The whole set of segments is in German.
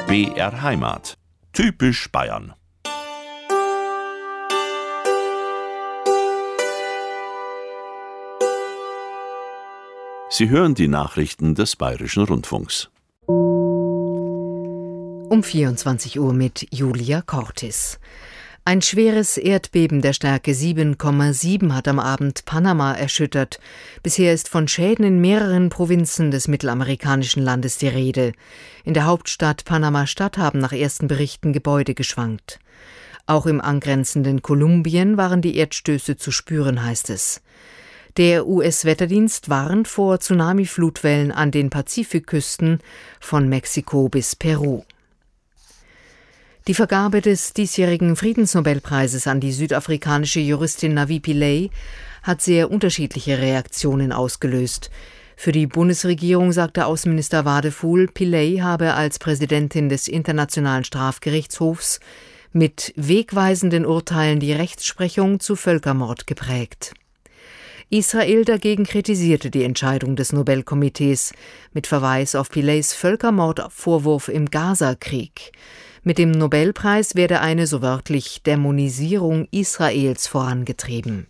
BR Heimat. Typisch Bayern. Sie hören die Nachrichten des Bayerischen Rundfunks. Um 24 Uhr mit Julia Cortis. Ein schweres Erdbeben der Stärke 7,7 hat am Abend Panama erschüttert. Bisher ist von Schäden in mehreren Provinzen des mittelamerikanischen Landes die Rede. In der Hauptstadt Panama-Stadt haben nach ersten Berichten Gebäude geschwankt. Auch im angrenzenden Kolumbien waren die Erdstöße zu spüren, heißt es. Der US-Wetterdienst warnt vor Tsunami-Flutwellen an den Pazifikküsten von Mexiko bis Peru. Die Vergabe des diesjährigen Friedensnobelpreises an die südafrikanische Juristin Navi Pillay hat sehr unterschiedliche Reaktionen ausgelöst. Für die Bundesregierung sagte Außenminister Wadefuhl, Pillay habe als Präsidentin des Internationalen Strafgerichtshofs mit wegweisenden Urteilen die Rechtsprechung zu Völkermord geprägt. Israel dagegen kritisierte die Entscheidung des Nobelkomitees mit Verweis auf Pillays Völkermordvorwurf im Gaza-Krieg. Mit dem Nobelpreis werde eine, so wörtlich, Dämonisierung Israels vorangetrieben.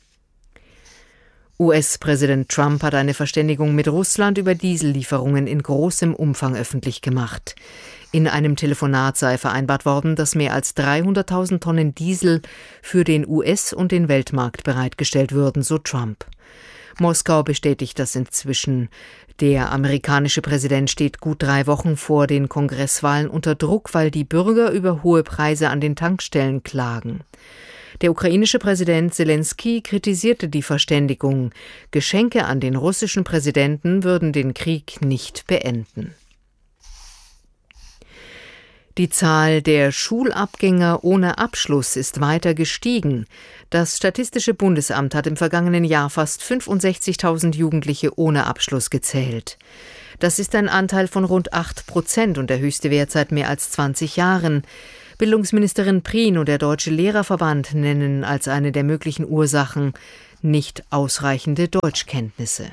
US-Präsident Trump hat eine Verständigung mit Russland über Diesellieferungen in großem Umfang öffentlich gemacht. In einem Telefonat sei vereinbart worden, dass mehr als 300.000 Tonnen Diesel für den US- und den Weltmarkt bereitgestellt würden, so Trump. Moskau bestätigt das inzwischen. Der amerikanische Präsident steht gut 3 Wochen vor den Kongresswahlen unter Druck, weil die Bürger über hohe Preise an den Tankstellen klagen. Der ukrainische Präsident Selenskyj kritisierte die Verständigung. Geschenke an den russischen Präsidenten würden den Krieg nicht beenden. Die Zahl der Schulabgänger ohne Abschluss ist weiter gestiegen. Das Statistische Bundesamt hat im vergangenen Jahr fast 65.000 Jugendliche ohne Abschluss gezählt. Das ist ein Anteil von rund 8% und der höchste Wert seit mehr als 20 Jahren. Bildungsministerin Prien und der Deutsche Lehrerverband nennen als eine der möglichen Ursachen nicht ausreichende Deutschkenntnisse.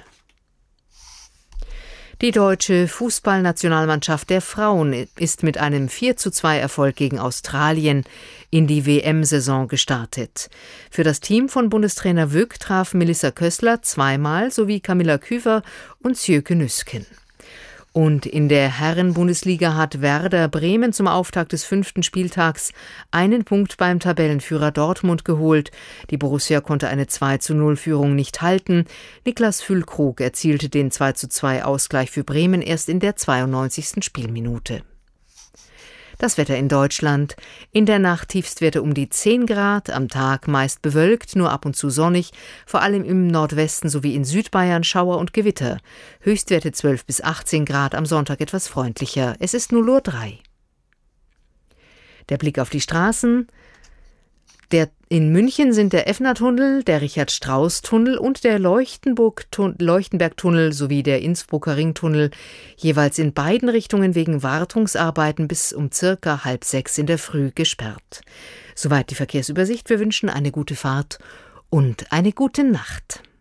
Die deutsche Fußballnationalmannschaft der Frauen ist mit einem 4:2 Erfolg gegen Australien in die WM-Saison gestartet. Für das Team von Bundestrainer Wück traf Melissa Kössler zweimal sowie Camilla Küver und Sjöke Nüsken. Und in der Herren-Bundesliga hat Werder Bremen zum Auftakt des 5. Spieltags einen Punkt beim Tabellenführer Dortmund geholt. Die Borussia konnte eine 2:0-Führung nicht halten. Niklas Füllkrug erzielte den 2:2 Ausgleich für Bremen erst in der 92. Spielminute. Das Wetter in Deutschland. In der Nacht Tiefstwerte um die 10 Grad, am Tag meist bewölkt, nur ab und zu sonnig, vor allem im Nordwesten sowie in Südbayern Schauer und Gewitter. Höchstwerte 12 bis 18 Grad, am Sonntag etwas freundlicher. Es ist 0:03 Uhr. Der Blick auf die Straßen. In München sind der Effner-Tunnel, der Richard-Strauss-Tunnel und der Leuchtenberg-Tunnel sowie der Innsbrucker Ringtunnel jeweils in beiden Richtungen wegen Wartungsarbeiten bis um circa 5:30 in der Früh gesperrt. Soweit die Verkehrsübersicht. Wir wünschen eine gute Fahrt und eine gute Nacht.